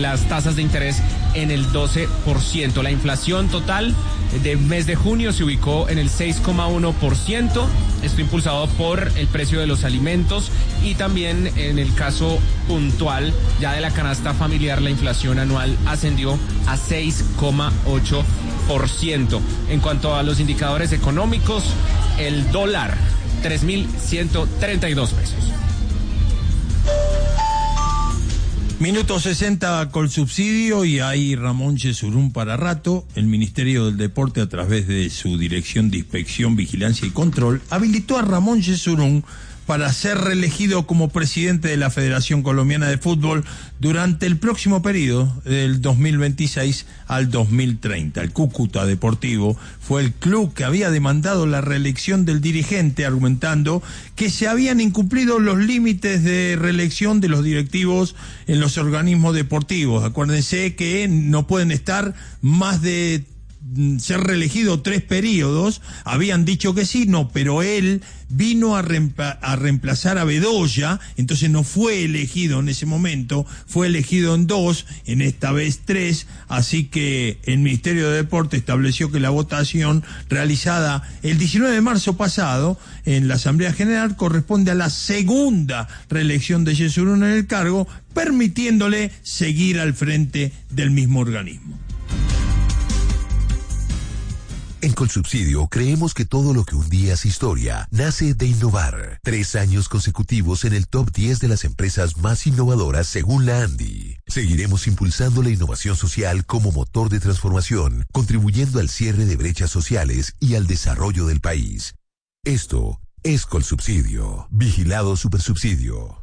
las tasas de interés en el 12%. La inflación total del mes de junio se ubicó en el 6,1%. Esto impulsado por el precio de los alimentos y también en el caso puntual ya de la canasta familiar, la inflación anual ascendió a 6,8%. En cuanto a los indicadores económicos, el dólar, 3.132 pesos. Minuto 60 Colsubsidio y hay Ramón Yesurún para rato. El Ministerio del Deporte, a través de su Dirección de Inspección, Vigilancia y Control, habilitó a Ramón Yesurún para ser reelegido como presidente de la Federación Colombiana de Fútbol durante el próximo periodo del 2026 al 2030. El Cúcuta Deportivo fue el club que había demandado la reelección del dirigente, argumentando que se habían incumplido los límites de reelección de los directivos en los organismos deportivos. Acuérdense que no pueden estar más de ser reelegido 3 periodos. Habían dicho que sí, no, pero él vino a reemplazar a Bedoya, entonces no fue elegido en ese momento, fue elegido en 2, en esta vez 3, así que el Ministerio de Deporte estableció que la votación realizada el 19 de marzo pasado en la Asamblea General corresponde a la segunda reelección de Yesurún en el cargo, permitiéndole seguir al frente del mismo organismo. En Colsubsidio creemos que todo lo que un día es historia nace de innovar. 3 años consecutivos en el top 10 de las empresas más innovadoras según la ANDI. Seguiremos impulsando la innovación social como motor de transformación, contribuyendo al cierre de brechas sociales y al desarrollo del país. Esto es Colsubsidio. Vigilado Supersubsidio.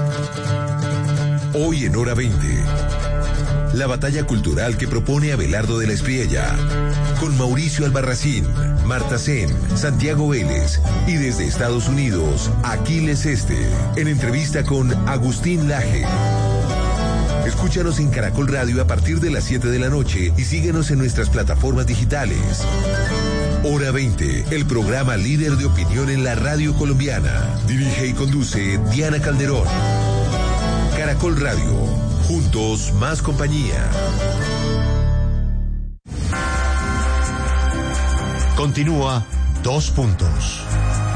Hoy en Hora 20. La batalla cultural que propone Abelardo de la Espriella, con Mauricio Albarracín, Marta Sen, Santiago Vélez y desde Estados Unidos, Aquiles Este, en entrevista con Agustín Laje. Escúchanos en Caracol Radio a partir de las 7 de la noche y síguenos en nuestras plataformas digitales. Hora 20, el programa líder de opinión en la radio colombiana. Dirige y conduce Diana Calderón. Caracol Radio. Juntos, más compañía. Continúa 2 puntos.